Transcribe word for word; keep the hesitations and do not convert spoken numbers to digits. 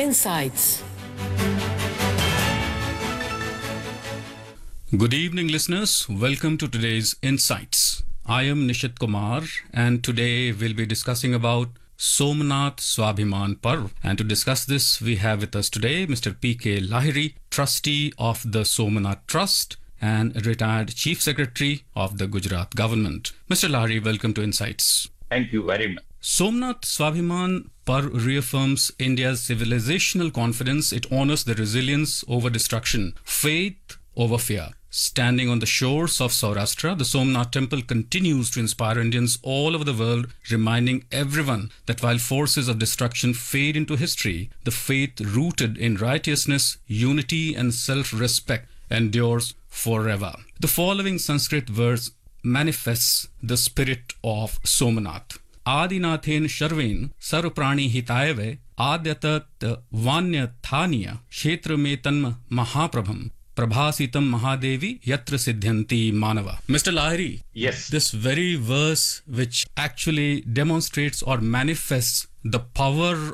Insights. Good evening, listeners. Welcome to today's Insights. I am Nishit Kumar, and today we'll be discussing about Somnath Swabhiman Parv. And to discuss this, we have with us today Mister P K Lahiri, trustee of the Somnath Trust and retired Chief Secretary of the Gujarat government. Mister Lahiri, welcome to Insights. Thank you very much. Somnath Swabhiman Parv reaffirms India's civilizational confidence. It honors the resilience over destruction, faith over fear. Standing on the shores of Saurashtra, the Somnath Temple continues to inspire Indians all over the world, reminding everyone that while forces of destruction fade into history, the faith rooted in righteousness, unity and self-respect endures forever. The following Sanskrit verse manifests the spirit of Somnath. Adinathen Sharven Sarvprani Hitayave Adyatat Vanya Thanya Kshetra Metanma Mahaprabham Prabhasitam Mahadevi Yatra Siddhyanti Manava. Mister Lahiri, Yes. this very verse which actually demonstrates or manifests the power